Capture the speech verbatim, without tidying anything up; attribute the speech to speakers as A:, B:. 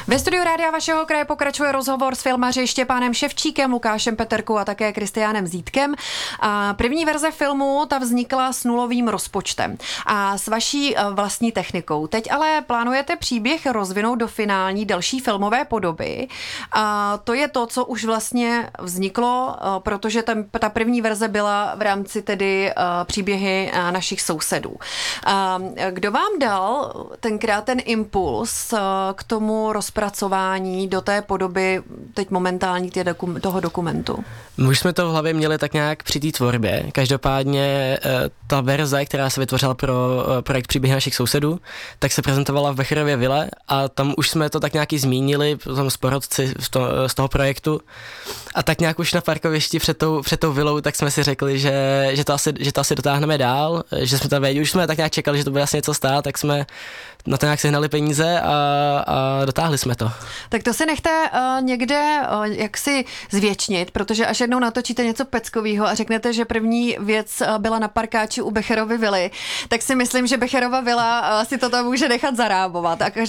A: Ve studiu Rádia vašeho kraje pokračuje rozhovor s filmaři Štěpánem Ševčíkem, Lukášem Peterkou a také Kristiánem Zítkem. A první verze filmu ta vznikla s nulovým rozpočtem a s vaší vlastní technikou. Teď ale plánujete příběh rozvinout do finální další filmové podoby. A to je to, co už vlastně vzniklo, protože ten, ta první verze byla v rámci tedy příběhy našich sousedů. A kdo vám dal tenkrát ten impuls k tomu rozpracování do té podoby teď momentální tě dokum, toho dokumentu?
B: My už jsme to v hlavě měli tak nějak při té tvorbě. Každopádně ta verze, která se vytvořila pro projekt Příběhy našich sousedů, tak se prezentovala v Becherově vile a tam už jsme to tak nějak i zmínili, tam s porodci z toho projektu. A tak nějak už na parkovišti před tou, před tou vilou, tak jsme si řekli, že, že, to asi, že to asi dotáhneme dál, že jsme tam věděli, už jsme tak nějak čekali, že to bude asi něco stát, tak jsme na to nějak sehnali peníze a, a dotáhli jsme to.
A: Tak to si nechte uh, někde uh, jaksi zvětšnit, protože až jednou natočíte něco peckovýho a řeknete, že první věc uh, byla na parkáči u Becherovy vily, tak si myslím, že Becherova vila uh, si to tam může nechat zarábovat. A